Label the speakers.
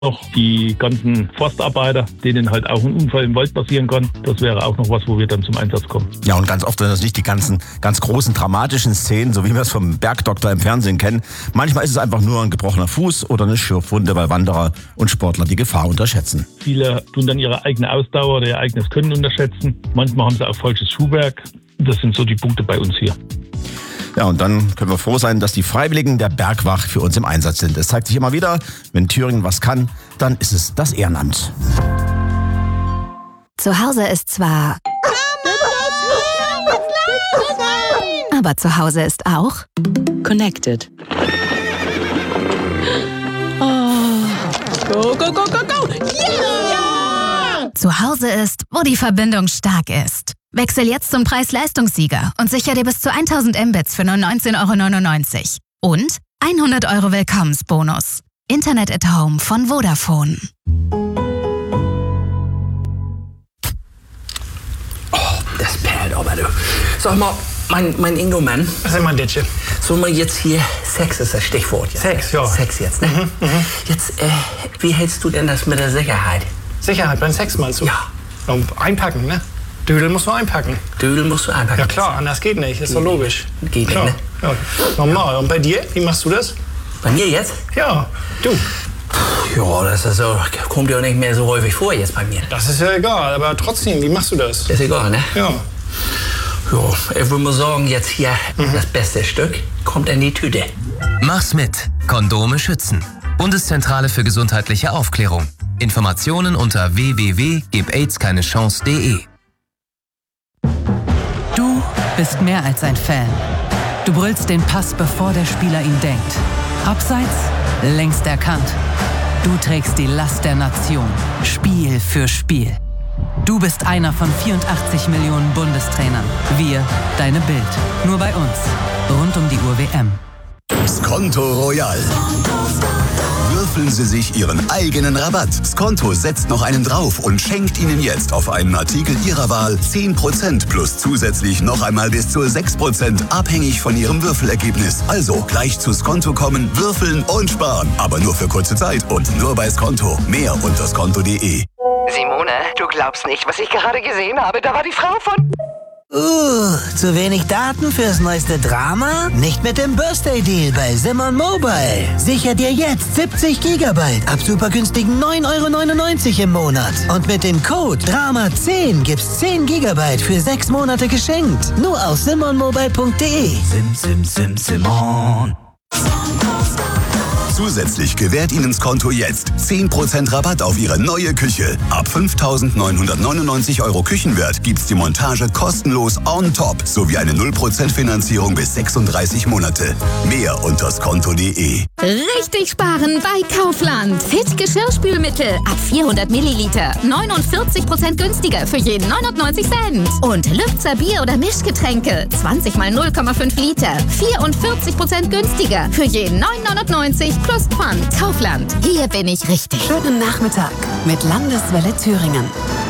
Speaker 1: noch die ganzen Forstarbeiter, denen halt auch ein Unfall im Wald passieren kann. Das wäre auch noch was, wo wir dann zum Einsatz kommen.
Speaker 2: Ja, und ganz oft sind das nicht die ganz großen dramatischen Szenen, so wie wir es vom Bergdoktor im Fernsehen kennen. Manchmal ist es einfach nur ein gebrochener Fuß oder eine Schürfwunde, weil Wanderer und Sportler die Gefahr unterschätzen.
Speaker 1: Viele tun dann ihre eigene Ausdauer oder ihr eigenes Können unterschätzen. Manchmal haben sie auch falsches Schuhwerk. Das sind so die Punkte bei uns hier.
Speaker 2: Ja, und dann können wir froh sein, dass die Freiwilligen der Bergwacht für uns im Einsatz sind. Es zeigt sich immer wieder, wenn Thüringen was kann, dann ist es das Ehrenamt.
Speaker 3: Zu Hause ist zwar... Aber zu Hause ist auch...
Speaker 4: Connected. Oh. Go, go, go, go, go! Yeah!
Speaker 3: Zu Hause ist, wo die Verbindung stark ist. Wechsel jetzt zum Preis-Leistungssieger und sicher dir bis zu 1000 Mbits für nur 19,99 €. Und 100 € Willkommensbonus. Internet at Home von Vodafone.
Speaker 5: Oh, das perlt aber, du. Sag mal, mein Ingo-Mann.
Speaker 6: Was ist mein Ditche?
Speaker 5: So mal jetzt hier, Sex ist das Stichwort. Ja?
Speaker 6: Sex, ja.
Speaker 5: Sex jetzt, ne? Jetzt, wie hältst du denn das mit der Sicherheit?
Speaker 6: Sicherheit beim Sex meinst du?
Speaker 5: Ja.
Speaker 6: Und einpacken, ne? Dödel musst du einpacken.
Speaker 5: Dödel musst du einpacken.
Speaker 6: Ja klar, anders geht nicht, ist doch logisch.
Speaker 5: Geht
Speaker 6: klar.
Speaker 5: nicht, ne?
Speaker 6: Ja, normal. Und bei dir, wie machst du das?
Speaker 5: Bei mir jetzt?
Speaker 6: Ja, du.
Speaker 5: Ja, das ist so, kommt ja nicht mehr so häufig vor jetzt bei mir.
Speaker 6: Das ist ja egal, aber trotzdem, wie machst du das?
Speaker 5: Ist egal, ne?
Speaker 6: Ja.
Speaker 5: Ja, ich würde mal sagen, jetzt hier das beste Stück kommt in die Tüte.
Speaker 7: Mach's mit. Kondome schützen. Bundeszentrale für gesundheitliche Aufklärung. Informationen unter www.gebaidskeinechance.de.
Speaker 8: Du bist mehr als ein Fan. Du brüllst den Pass, bevor der Spieler ihn denkt. Abseits, längst erkannt. Du trägst die Last der Nation, Spiel für Spiel. Du bist einer von 84 Millionen Bundestrainern. Wir, deine Bild. Nur bei uns. Rund um die Uhr WM.
Speaker 9: Skonto Royal. Würfeln Sie sich Ihren eigenen Rabatt. Skonto setzt noch einen drauf und schenkt Ihnen jetzt auf einen Artikel Ihrer Wahl 10% plus zusätzlich noch einmal bis zu 6%, abhängig von Ihrem Würfelergebnis. Also gleich zu Skonto kommen, würfeln und sparen. Aber nur für kurze Zeit und nur bei Skonto. Mehr unter skonto.de.
Speaker 10: Simone, du glaubst nicht, was ich gerade gesehen habe. Da war die Frau von...
Speaker 11: Zu wenig Daten fürs neueste Drama? Nicht mit dem Birthday-Deal bei Simon Mobile. Sicher dir jetzt 70 GB ab super günstigen 9,99 € im Monat. Und mit dem Code DRAMA10 gibt's 10 GB für 6 Monate geschenkt. Nur auf simonmobile.de.
Speaker 9: Simon. Zusätzlich gewährt Ihnen Skonto jetzt 10% Rabatt auf Ihre neue Küche. Ab 5.999 € Küchenwert gibt's die Montage kostenlos on top sowie eine 0% Finanzierung bis 36 Monate. Mehr unter skonto.de.
Speaker 12: Richtig sparen bei Kaufland. Fit Geschirrspülmittel ab 400 Milliliter. 49% günstiger für jeden 99 Cent. Und Lübzer Bier- oder Mischgetränke. 20 mal 0,5 Liter. 44% günstiger für jeden 9,99 € plus Pfand. Kaufland. Hier bin ich richtig.
Speaker 13: Schönen Nachmittag mit Landeswelle Thüringen.